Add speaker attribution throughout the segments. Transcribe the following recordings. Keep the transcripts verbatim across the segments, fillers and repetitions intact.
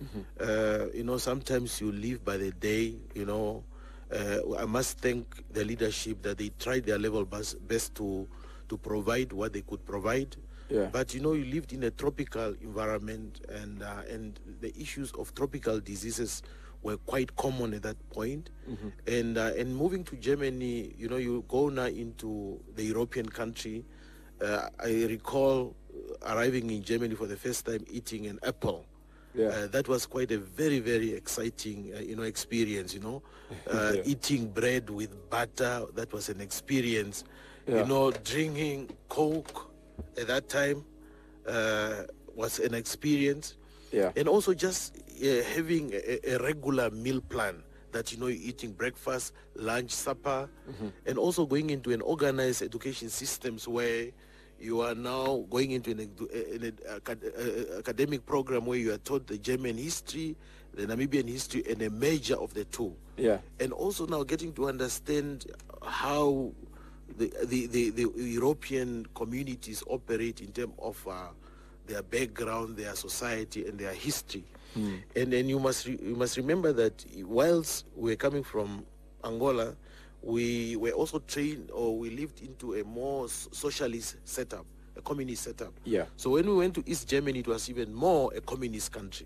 Speaker 1: Mm-hmm.
Speaker 2: Uh, you know, sometimes you live by the day, you know. Uh, I must thank the leadership that they tried their level best, best to to provide what they could provide.
Speaker 1: Yeah.
Speaker 2: But you know, you lived in a tropical environment, and uh, and the issues of tropical diseases were quite common at that point.
Speaker 1: Mm-hmm.
Speaker 2: And uh, and moving to Germany, you know, you go now into the European country. Uh, I recall arriving in Germany for the first time, eating an apple.
Speaker 1: Yeah.
Speaker 2: Uh, that was quite a very, very exciting, uh, you know, experience. You know, uh,
Speaker 1: Yeah.
Speaker 2: eating bread with butter. That was an experience.
Speaker 1: Yeah.
Speaker 2: You know, drinking Coke at that time uh, was an experience.
Speaker 1: Yeah.
Speaker 2: And also just uh, having a, a regular meal plan that, you know, you're eating breakfast, lunch, supper,
Speaker 1: Mm-hmm.
Speaker 2: and also going into an organized education systems where you are now going into an, edu- an ed- acad- uh, academic program where you are taught the German history, the Namibian history, and a major of the two.
Speaker 1: Yeah.
Speaker 2: And also now getting to understand how the the, the, the European communities operate in terms of uh, their background, their society, and their history.
Speaker 1: Mm.
Speaker 2: And then you must re- you must remember that whilst we're coming from Angola, we were also trained, or we lived into a more s- socialist setup, a communist setup.
Speaker 1: Yeah.
Speaker 2: So when we went to East Germany, it was even more a communist country.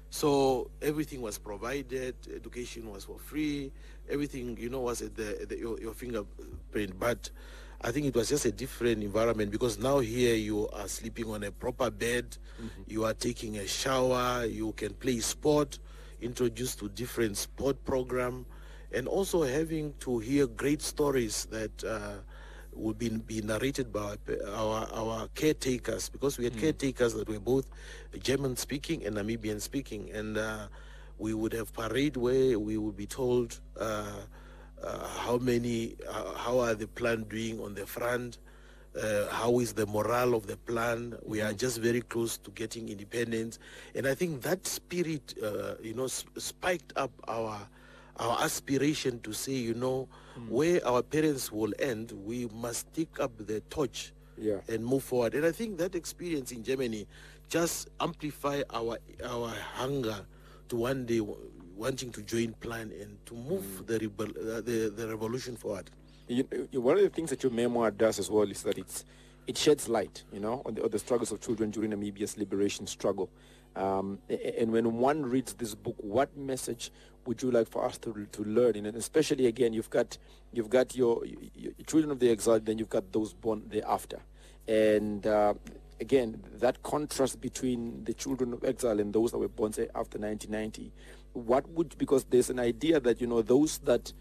Speaker 2: So everything was provided, education was for free, everything, you know, was at the, at the your, your fingerprint. But I think it was just a different environment, because now here you are sleeping on a proper bed,
Speaker 1: Mm-hmm.
Speaker 2: you are taking a shower, you can play sport, introduced to different sport program, and also having to hear great stories that uh, would be, be narrated by our our caretakers, because we had
Speaker 1: Mm.
Speaker 2: caretakers that were both German speaking and Namibian speaking, and uh, we would have parade where we would be told uh, uh, how many, uh, how are the plan doing on the front, uh, how is the morale of the plan. We are just very close to getting independence, and I think that spirit, uh, you know, sp- spiked up our our aspiration to say, you know, where our parents will end, we must take up the torch
Speaker 1: Yeah.
Speaker 2: and move forward. And I think that experience in Germany just amplify our our hunger to one day w- wanting to join plan and to move the, rebel, uh, the the revolution forward.
Speaker 1: You, you, one of the things that your memoir does as well is that it's it sheds light, you know, on the, on the struggles of children during Namibia's liberation struggle. Um, a- and when one reads this book, what message would you like for us to to learn? And especially again, you've got you've got your, your children of the exile, then you've got those born thereafter, and uh, again that contrast between the children of exile and those that were born say after nineteen ninety. What would, because there's an idea that, you know, those that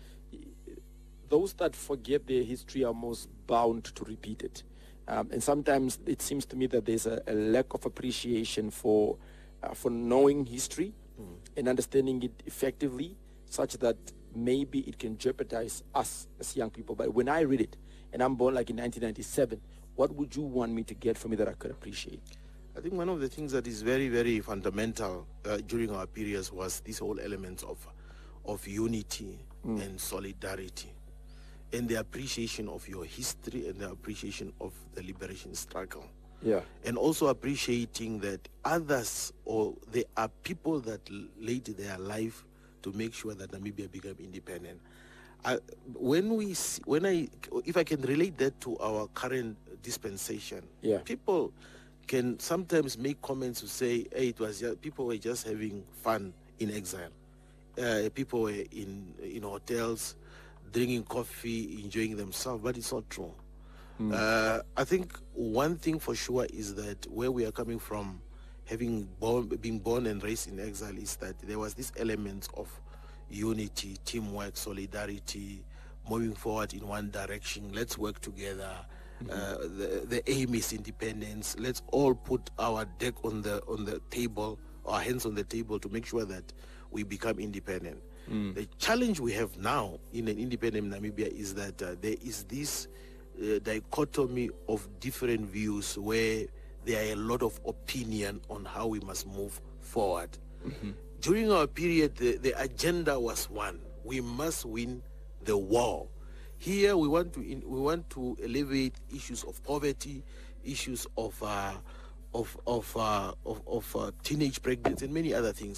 Speaker 1: those that forget their history are most bound to repeat it. Um, and sometimes it seems to me that there's a, a lack of appreciation for uh, for knowing history and understanding it effectively, such that maybe it can jeopardize us as young people. But when I read it, and I'm born like in nineteen ninety-seven, what would you want me to get from it that I could appreciate?
Speaker 2: I think one of the things that is very, very fundamental uh, during our periods was this whole element of of unity and solidarity, and the appreciation of your history and the appreciation of the liberation struggle.
Speaker 1: Yeah.
Speaker 2: And also appreciating that others, or there are people that l- laid their life to make sure that Namibia became independent. I, when we, see, when I, if I can relate that to our current dispensation,
Speaker 1: Yeah.
Speaker 2: people can sometimes make comments to say, "Hey, it was just, people were just having fun in exile. Uh, people were in in hotels, drinking coffee, enjoying themselves," but it's not true. Uh, I think one thing for sure is that where we are coming from, having born, being born and raised in exile, is that there was this element of unity, teamwork, solidarity, moving forward in one direction. Let's work together. Uh, the, the aim is independence. Let's all put our deck on the on the table, our hands on the table, to make sure that we become independent. The challenge we have now in an independent Namibia is that uh, there is this uh, dichotomy of different views, where there are a lot of opinion on how we must move forward. During our period, the, the agenda was one: we must win the war. Here, we want to in, we want to alleviate issues of poverty, issues of uh, of of uh, of, of uh, teenage pregnancy, and many other things.